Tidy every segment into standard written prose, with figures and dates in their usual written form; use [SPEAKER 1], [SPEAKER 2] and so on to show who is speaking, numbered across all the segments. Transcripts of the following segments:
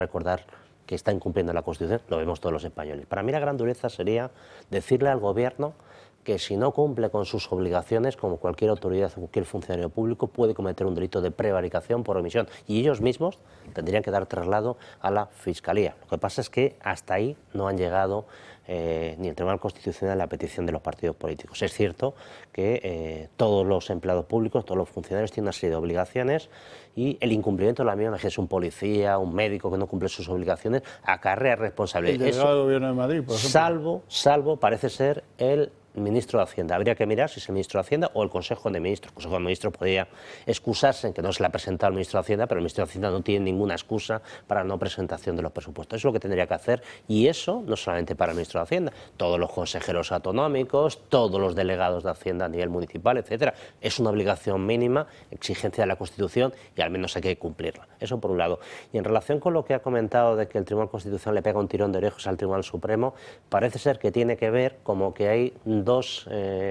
[SPEAKER 1] recordar que está incumpliendo la Constitución, lo vemos todos los españoles. Para mí la gran dureza sería decirle al Gobierno que si no cumple con sus obligaciones, como cualquier autoridad o cualquier funcionario público, puede cometer un delito de prevaricación por omisión. Y ellos mismos tendrían que dar traslado a la Fiscalía. Lo que pasa es que hasta ahí no han llegado ni el Tribunal Constitucional la petición de los partidos políticos. Es cierto que todos los empleados públicos, todos los funcionarios tienen una serie de obligaciones y el incumplimiento de la misma, que es un policía, un médico que no cumple sus obligaciones, acarrea responsabilidad.
[SPEAKER 2] El delegado del Gobierno de Madrid, por ejemplo.
[SPEAKER 1] Salvo parece ser el ministro de Hacienda. Habría que mirar si es el ministro de Hacienda o el Consejo de Ministros. El Consejo de Ministros podría excusarse en que no se le ha presentado al ministro de Hacienda, pero el ministro de Hacienda no tiene ninguna excusa para la no presentación de los presupuestos. Eso es lo que tendría que hacer, y eso no solamente para el ministro de Hacienda, todos los consejeros autonómicos, todos los delegados de Hacienda a nivel municipal, etcétera. Es una obligación mínima, exigencia de la Constitución, y al menos hay que cumplirla. Eso por un lado. Y en relación con lo que ha comentado de que el Tribunal Constitucional le pega un tirón de orejas al Tribunal Supremo, parece ser que tiene que ver como que hay dos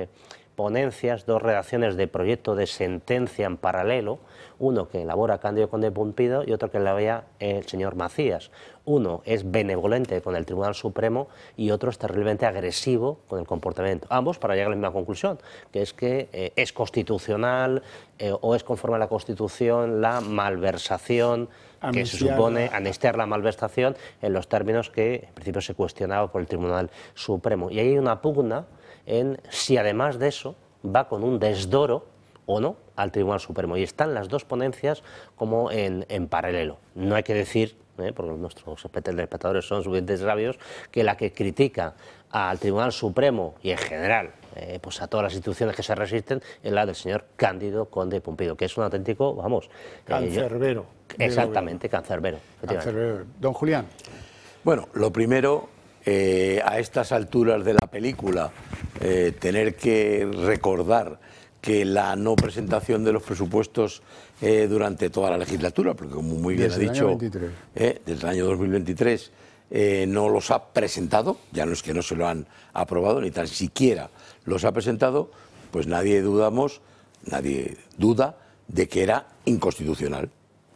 [SPEAKER 1] ponencias, dos redacciones de proyecto de sentencia en paralelo, uno que elabora Cándido Conde Pumpido y otro que elabora el señor Macías. Uno es benevolente con el Tribunal Supremo y otro es terriblemente agresivo con el comportamiento. Ambos para llegar a la misma conclusión, que es que es constitucional o es conforme a la Constitución la malversación, que se supone amnistiar la malversación en los términos que en principio se cuestionaba por el Tribunal Supremo. Y ahí hay una pugna en si además de eso va con un desdoro o no al Tribunal Supremo. Y están las dos ponencias como en paralelo. No hay que decir, porque nuestros espectadores son suficientes sabios, que la que critica al Tribunal Supremo y en general pues a todas las instituciones que se resisten es la del señor Cándido Conde Pumpido, que es un auténtico, vamos...
[SPEAKER 2] cancerbero.
[SPEAKER 1] Exactamente, cancerbero.
[SPEAKER 2] Don Julián.
[SPEAKER 3] Bueno, lo primero, a estas alturas de la película, tener que recordar que la no presentación de los presupuestos durante toda la legislatura, porque como muy bien ha dicho, desde el año 2023, no los ha presentado, ya no es que no se lo han aprobado, ni tan siquiera los ha presentado, pues nadie duda de que era inconstitucional.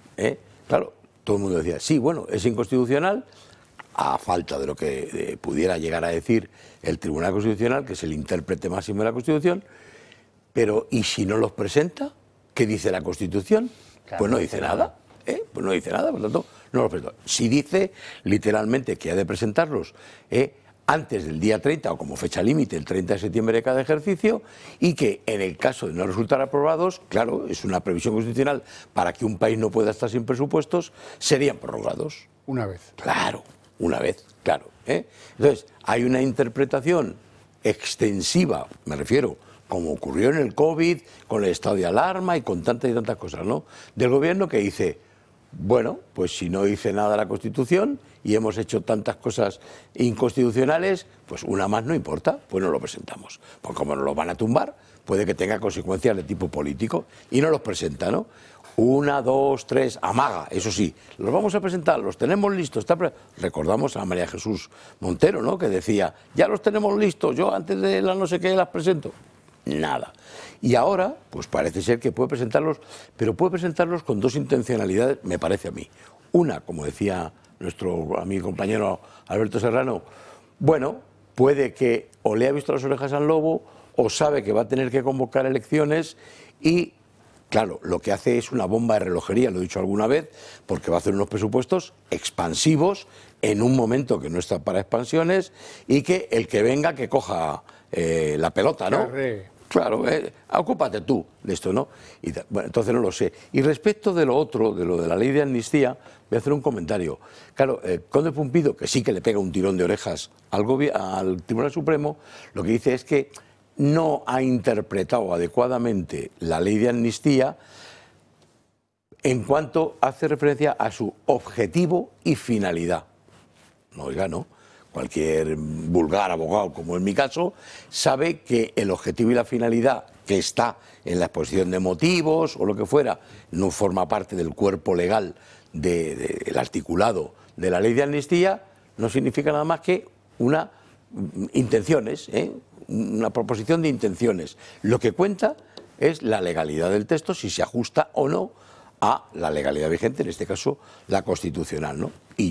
[SPEAKER 3] Claro, todo el mundo decía, sí, bueno, es inconstitucional, a falta de lo que pudiera llegar a decir el Tribunal Constitucional, que es el intérprete máximo de la Constitución, pero ¿y si no los presenta? ¿Qué dice la Constitución? Claro, pues no dice nada. Pues no dice nada, por lo tanto, no los presenta. Si dice literalmente que ha de presentarlos antes del día 30 o como fecha límite, el 30 de septiembre de cada ejercicio, y que en el caso de no resultar aprobados, claro, es una previsión constitucional para que un país no pueda estar sin presupuestos, serían prorrogados.
[SPEAKER 2] Una vez.
[SPEAKER 3] Claro, una vez, claro. Entonces, hay una interpretación extensiva, me refiero, como ocurrió en el COVID, con el estado de alarma y con tantas y tantas cosas, ¿no?, del gobierno, que dice, bueno, pues si no dice nada la Constitución y hemos hecho tantas cosas inconstitucionales, pues una más no importa, pues no lo presentamos. Pues como no lo van a tumbar, puede que tenga consecuencias de tipo político y no los presenta, ¿no? 1, 2, 3, amaga, eso sí, los vamos a presentar, los tenemos listos. Recordamos a María Jesús Montero, ¿no?, que decía, ya los tenemos listos, yo antes de la no sé qué las presento. Nada. Y ahora, pues parece ser que puede presentarlos, pero puede presentarlos con dos intencionalidades, me parece a mí. Una, como decía nuestro amigo y compañero Alberto Serrano, bueno, puede que o le ha visto las orejas al lobo o sabe que va a tener que convocar elecciones y, claro, lo que hace es una bomba de relojería, lo he dicho alguna vez, porque va a hacer unos presupuestos expansivos en un momento que no está para expansiones y que el que venga que coja la pelota, ¿no? Claro, ocúpate tú de esto, ¿no? Y, bueno, entonces no lo sé. Y respecto de lo otro, de lo de la ley de amnistía, voy a hacer un comentario. Claro, Conde Pumpido, que sí que le pega un tirón de orejas al Tribunal Supremo, lo que dice es que no ha interpretado adecuadamente la ley de amnistía en cuanto hace referencia a su objetivo y finalidad. No, oiga, no. Cualquier vulgar abogado, como en mi caso, sabe que el objetivo y la finalidad que está en la exposición de motivos o lo que fuera, no forma parte del cuerpo legal del articulado de la ley de amnistía, no significa nada más que una intenciones, una proposición de intenciones. Lo que cuenta es la legalidad del texto, si se ajusta o no a la legalidad vigente, en este caso la constitucional, ¿no? Y